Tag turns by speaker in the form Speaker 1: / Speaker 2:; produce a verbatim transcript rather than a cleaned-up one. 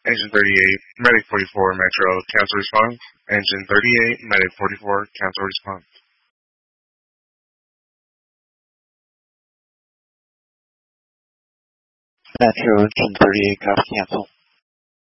Speaker 1: Engine thirty-eight, Medic forty-four, Metro, cancel response. Engine thirty-eight, Medic forty-four, cancel response.
Speaker 2: Metro, Engine thirty-eight, copy, cancel.